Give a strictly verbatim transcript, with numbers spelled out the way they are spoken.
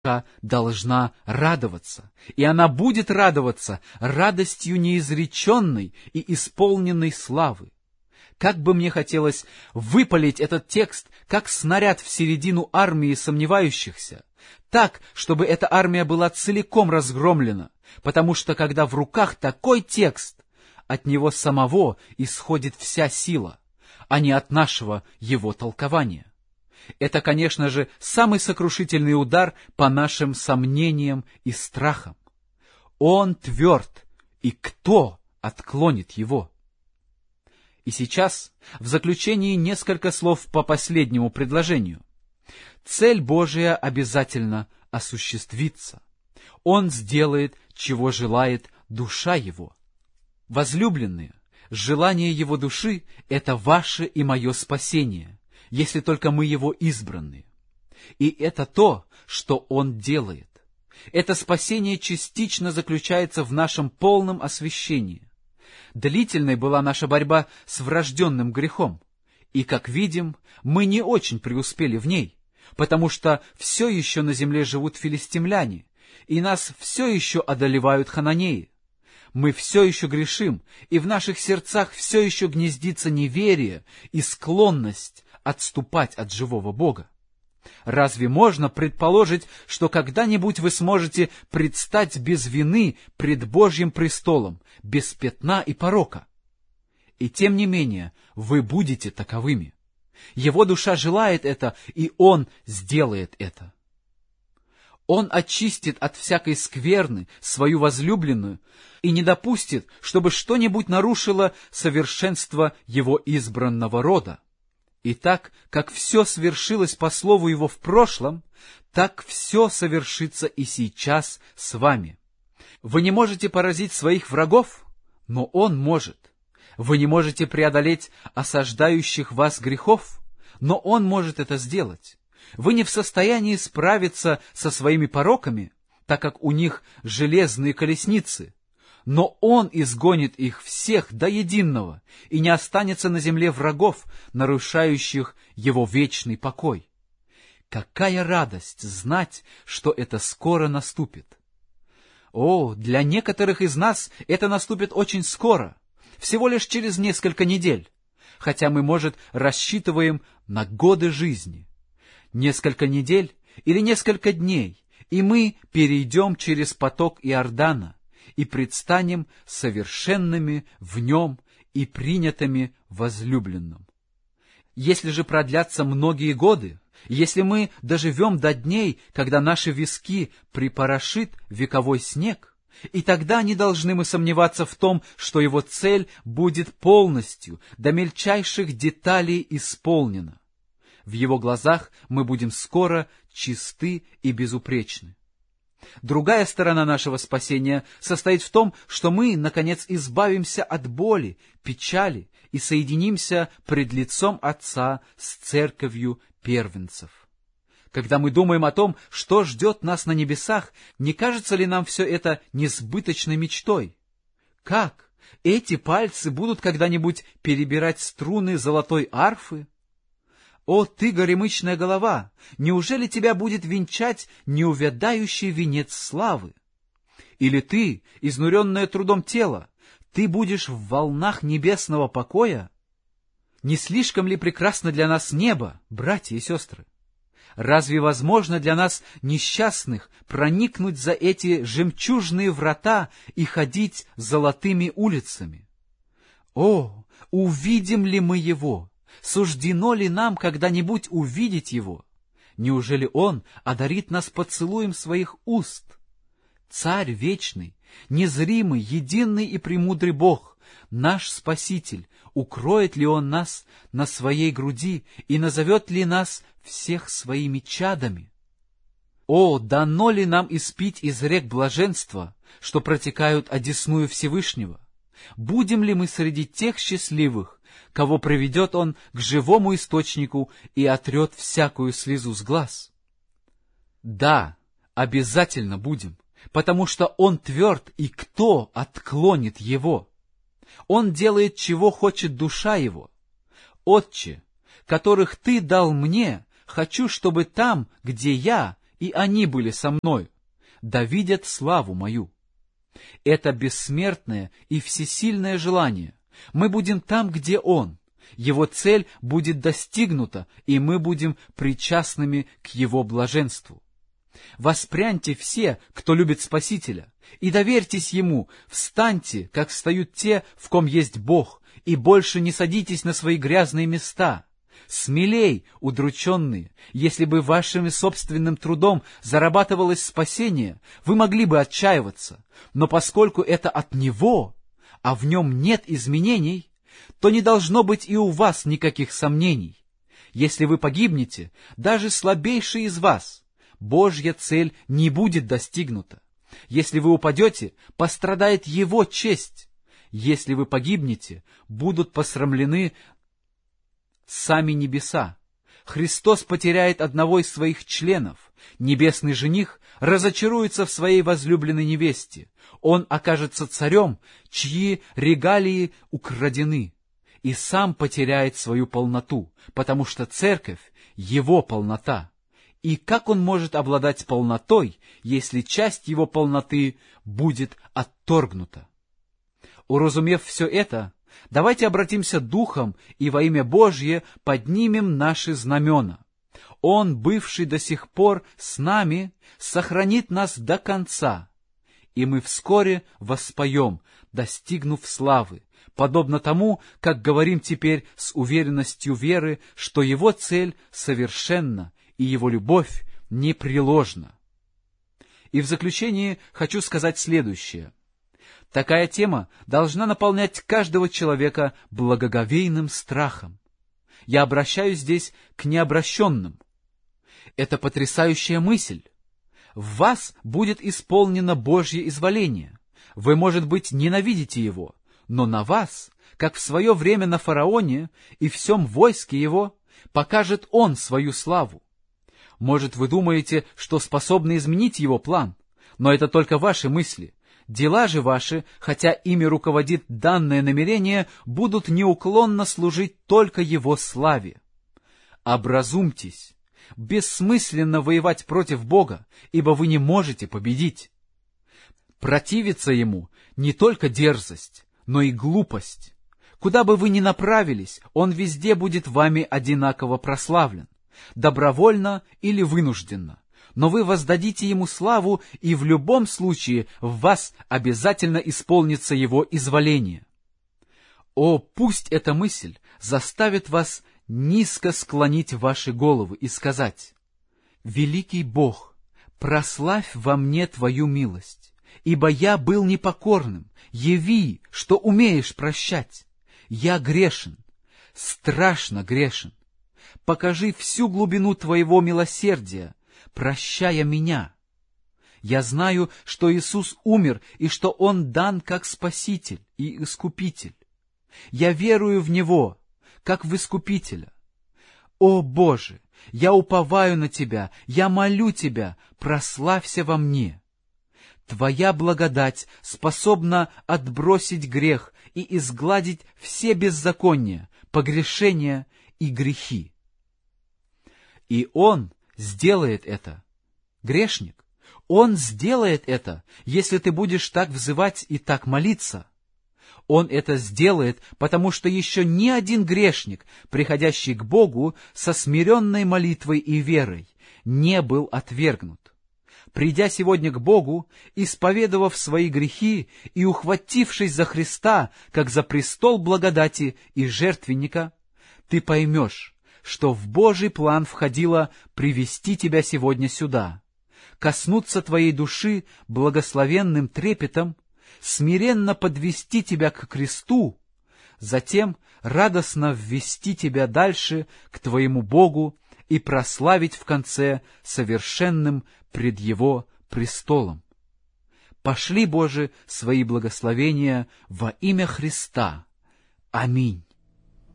должна радоваться, и она будет радоваться радостью неизреченной и исполненной славы. Как бы мне хотелось выпалить этот текст, как снаряд в середину армии сомневающихся, так, чтобы эта армия была целиком разгромлена, потому что, когда в руках такой текст, от него самого исходит вся сила, а не от нашего его толкования. Это, конечно же, самый сокрушительный удар по нашим сомнениям и страхам. Он тверд, и кто отклонит его? И сейчас, в заключении, несколько слов по последнему предложению. Цель Божия обязательно осуществится. Он сделает, чего желает душа его. Возлюбленные, желание его души — это ваше и мое спасение, если только мы его избранные. И это то, что он делает. Это спасение частично заключается в нашем полном освящении. Длительной была наша борьба с врожденным грехом, и, как видим, мы не очень преуспели в ней, потому что все еще на земле живут филистимляне, и нас все еще одолевают хананеи. Мы все еще грешим, и в наших сердцах все еще гнездится неверие и склонность отступать от живого Бога. Разве можно предположить, что когда-нибудь вы сможете предстать без вины пред Божьим престолом, без пятна и порока? И тем не менее, вы будете таковыми. Его душа желает это, и Он сделает это. Он очистит от всякой скверны свою возлюбленную и не допустит, чтобы что-нибудь нарушило совершенство Его избранного рода. И так, как все свершилось по слову Его в прошлом, так все совершится и сейчас с вами. Вы не можете поразить своих врагов, но Он может. Вы не можете преодолеть осаждающих вас грехов, но Он может это сделать. Вы не в состоянии справиться со своими пороками, так как у них железные колесницы, но Он изгонит их всех до единого, и не останется на земле врагов, нарушающих Его вечный покой. Какая радость знать, что это скоро наступит! О, для некоторых из нас это наступит очень скоро, всего лишь через несколько недель, хотя мы, может, рассчитываем на годы жизни. Несколько недель или несколько дней, и мы перейдем через поток Иордана и предстанем совершенными в нем и принятыми возлюбленным. Если же продлятся многие годы, если мы доживем до дней, когда наши виски припорошит вековой снег, и тогда не должны мы сомневаться в том, что его цель будет полностью, до мельчайших деталей исполнена. В его глазах мы будем скоро чисты и безупречны. Другая сторона нашего спасения состоит в том, что мы, наконец, избавимся от боли, печали и соединимся пред лицом Отца с церковью первенцев. Когда мы думаем о том, что ждет нас на небесах, не кажется ли нам все это несбыточной мечтой? Как? Эти пальцы будут когда-нибудь перебирать струны золотой арфы? О, ты, горемычная голова, неужели тебя будет венчать неувядающий венец славы? Или ты, изнуренное трудом тело, ты будешь в волнах небесного покоя? Не слишком ли прекрасно для нас небо, братья и сестры? Разве возможно для нас, несчастных, проникнуть за эти жемчужные врата и ходить золотыми улицами? О, увидим ли мы его? Суждено ли нам когда-нибудь увидеть его? Неужели он одарит нас поцелуем своих уст? Царь вечный, незримый, единый и премудрый Бог, наш Спаситель, укроет ли Он нас на своей груди и назовет ли нас всех своими чадами? О, дано ли нам испить из рек блаженства, что протекают одесную Всевышнего? Будем ли мы среди тех счастливых, кого приведет Он к живому источнику и отрет всякую слезу с глаз? Да, обязательно будем, потому что Он тверд, и кто отклонит Его? Он делает, чего хочет душа Его. Отче, которых Ты дал мне, хочу, чтобы там, где я, и они были со мною, да видят славу мою. Это бессмертное и всесильное желание. Мы будем там, где Он. Его цель будет достигнута, и мы будем причастными к Его блаженству. Воспряньте все, кто любит Спасителя, и доверьтесь Ему, встаньте, как встают те, в ком есть Бог, и больше не садитесь на свои грязные места. Смелей, удрученные, если бы вашим собственным трудом зарабатывалось спасение, вы могли бы отчаиваться, но поскольку это от Него, а в Нем нет изменений, то не должно быть и у вас никаких сомнений. Если вы погибнете, даже слабейший из вас, Божья цель не будет достигнута. Если вы упадете, пострадает Его честь. Если вы погибнете, будут посрамлены сами небеса. Христос потеряет одного из своих членов. Небесный жених разочаруется в своей возлюбленной невесте. Он окажется царем, чьи регалии украдены, и сам потеряет свою полноту, потому что церковь — его полнота. И как он может обладать полнотой, если часть его полноты будет отторгнута? Уразумев все это, давайте обратимся духом и во имя Божье поднимем наши знамена. Он, бывший до сих пор с нами, сохранит нас до конца, и мы вскоре воспоем, достигнув славы, подобно тому, как говорим теперь с уверенностью веры, что Его цель совершенна и Его любовь непреложна. И в заключение хочу сказать следующее. Такая тема должна наполнять каждого человека благоговейным страхом. Я обращаюсь здесь к необращенным. Это потрясающая мысль. В вас будет исполнено Божье изволение. Вы, может быть, ненавидите его, но на вас, как в свое время на фараоне и всем войске его, покажет он свою славу. Может, вы думаете, что способны изменить его план, но это только ваши мысли. Дела же ваши, хотя ими руководит данное намерение, будут неуклонно служить только его славе. Образумьтесь. Бессмысленно воевать против Бога, ибо вы не можете победить. Противиться Ему не только дерзость, но и глупость. Куда бы вы ни направились, Он везде будет вами одинаково прославлен, добровольно или вынужденно. Но вы воздадите Ему славу, и в любом случае в вас обязательно исполнится Его изволение. О, пусть эта мысль заставит вас низко склонить ваши головы и сказать: «Великий Бог, прославь во мне Твою милость, ибо я был непокорным, яви, что умеешь прощать. Я грешен, страшно грешен. Покажи всю глубину Твоего милосердия, прощая меня. Я знаю, что Иисус умер и что Он дан как Спаситель и Искупитель. Я верую в Него, как в Искупителя. О, Боже, я уповаю на Тебя, я молю Тебя, прославься во мне. Твоя благодать способна отбросить грех и изгладить все беззакония, погрешения и грехи. И Он сделает это, грешник. Он сделает это, если ты будешь так взывать и так молиться. Он это сделает, потому что еще ни один грешник, приходящий к Богу со смиренной молитвой и верой, не был отвергнут. Придя сегодня к Богу, исповедовав свои грехи и ухватившись за Христа, как за престол благодати и жертвенника, ты поймешь, что в Божий план входило привести тебя сегодня сюда, коснуться твоей души благословенным трепетом, смиренно подвести тебя к кресту, затем радостно ввести тебя дальше к твоему Богу и прославить в конце совершенным пред Его престолом. Пошли, Боже, свои благословения во имя Христа. Аминь.